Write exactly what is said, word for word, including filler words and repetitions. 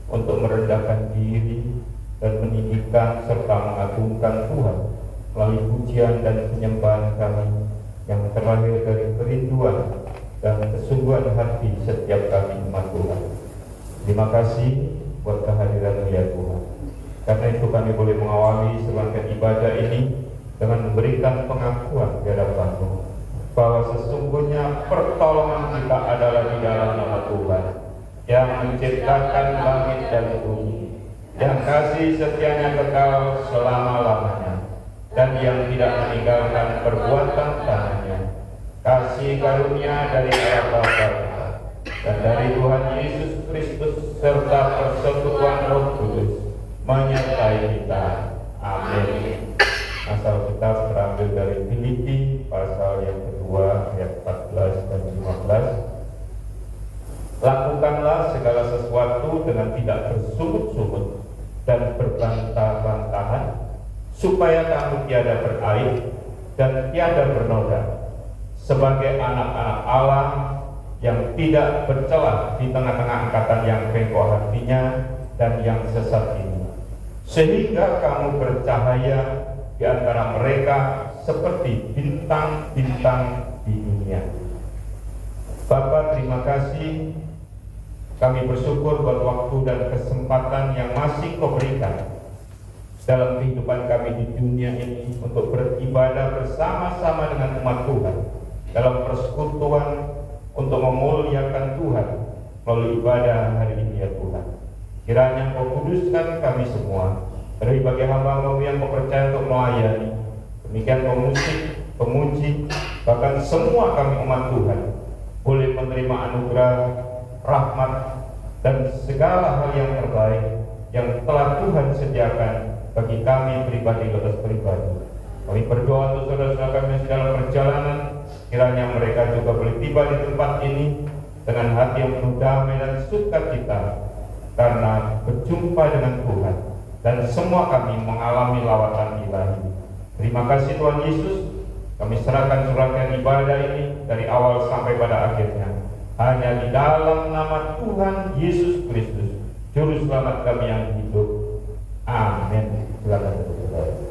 untuk merendahkan diri dan meninggikan serta mengagungkan Tuhan melalui pujian dan penyembahan kami yang terlahir dari kerinduan dan kesungguhan hati setiap kami umat Tuhan. Terima kasih buat kehadiran-Mu ya Tuhan. Karena itu kami boleh mengawali serangkaian ibadah ini dengan memberikan pengakuan di hadapan-Mu bahwa sesungguhnya pertolongan kita adalah di dalam nama Tuhan yang menciptakan langit dan bumi, yang kasih setianya kekal selama-lamanya, dan yang tidak meninggalkan perbuatan tangannya. Kasih karunia dari Allah Bapa dan dari Tuhan Yesus Kristus serta persekutuan Roh Kudus menyertai kita. Amin. Asal kita terambil dari Filipi pasal yang kedua ayat empat belas dan lima belas. Lakukanlah segala sesuatu dengan tidak bersungut-sungut dan berbantah-bantahan, supaya kamu tiada beraib dan tiada bernoda, sebagai anak-anak Allah yang tidak bercela di tengah-tengah angkatan yang bengkok hatinya dan yang sesat ini, sehingga kamu bercahaya di antara mereka seperti bintang-bintang di dunia. Bapa, terima kasih. Kami bersyukur buat waktu dan kesempatan yang masih Kau berikan dalam kehidupan kami di dunia ini untuk beribadah bersama-sama dengan umat Tuhan dalam persekutuan untuk memuliakan Tuhan melalui ibadah hari ini ya Tuhan. Kiranya Kau kuduskan kami semua, berbagai hamba-Mu yang Kau percaya untuk melayani, demikian pemusik, pemuji, bahkan semua kami umat Tuhan boleh menerima anugerah, rahmat, dan segala hal yang terbaik yang telah Tuhan sediakan bagi kami pribadi lepas pribadi. Kami berdoa untuk saudara-saudara kami yang dalam perjalanan, kiranya mereka juga boleh tiba di tempat ini dengan hati yang penuh damai dan sukacita karena berjumpa dengan Tuhan, dan semua kami mengalami lawatan ilahi. Terima kasih Tuhan Yesus. Kami serahkan serangkaian ibadah ini dari awal sampai pada akhirnya hanya di dalam nama Tuhan Yesus Kristus, Juru Selamat kami yang hidup. Amin. Silakan.